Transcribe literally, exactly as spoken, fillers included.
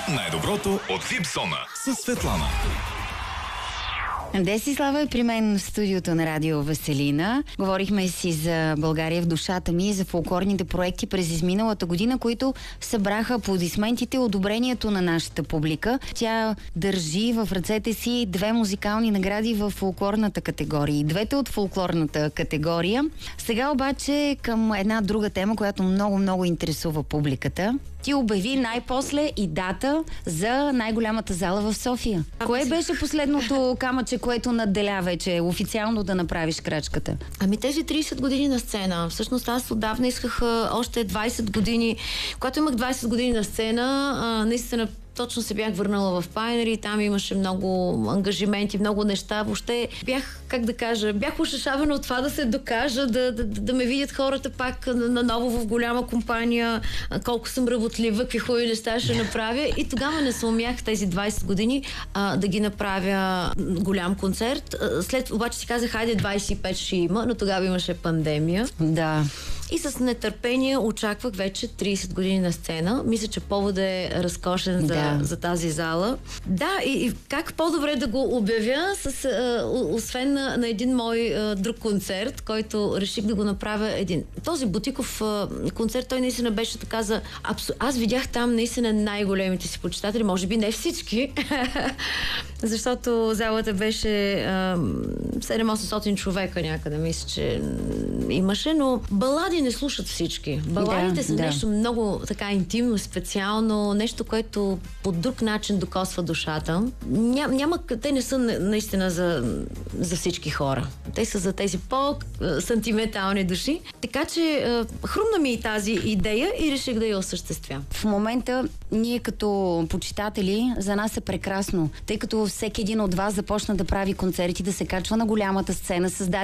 Най-доброто от Випсона с Светлана. Деси Слава е при мен в студиото на Радио Веселина. Говорихме си за България в душата ми, за фолклорните проекти през изминалата година, които събраха аплодисментите и одобрението на нашата публика. Тя държи в ръцете си две музикални награди в фолклорната категория. И двете от фолклорната категория. Сега обаче към една друга тема, която много-много интересува публиката. Ти обяви най-после и дата за най-голямата зала в София. А, Кое беше последното камъче, което надделя вече официално да направиш крачката? Ами тези трийсет години на сцена. Всъщност аз отдавна исках а, още двайсет години. Когато имах двайсет години на сцена, а, наистина точно се бях върнала в Пайнери и там имаше много ангажименти, много неща. Въобще бях, как да кажа, бях ушашавана от това да се докажа, да, да, да ме видят хората пак наново в голяма компания, колко съм работлива, какви хубави неща ще направя. И тогава не съумях тези двайсет години а, да ги направя голям концерт. След обаче си казах, хайде двайсет и пет ще има, но тогава имаше пандемия. Да. И с нетърпение очаквах вече трийсет години на сцена. Мисля, че повод е разкошен за, да. за тази зала. Да, и, и как по-добре да го обявя, с, а, освен на, на един мой а, друг концерт, който реших да го направя един. Този Бутиков а, концерт, той наистина беше така за... Абсу... Аз видях там наистина най-големите си почитатели, може би не всички, защото залата беше а, седем-осемстотин човека някъде, мисля, че имаше, но балади не слушат всички. Баладите да, са да. нещо много така интимно, специално, нещо, което по друг начин докосва душата. Ня, няма, те не са наистина за, за всички хора. Те са за тези по-сантиментални души. Така че е, хрумна ми и тази идея и реших да я осъществя. В момента ние като почитатели, за нас е прекрасно, тъй като всеки един от вас започна да прави концерти, да се качва на голямата сцена, създаде